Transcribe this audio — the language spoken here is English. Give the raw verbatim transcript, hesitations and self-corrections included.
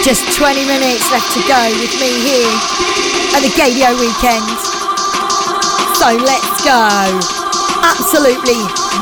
Just twenty minutes left to go with me here at the Gaydio weekend. So let's go. Absolutely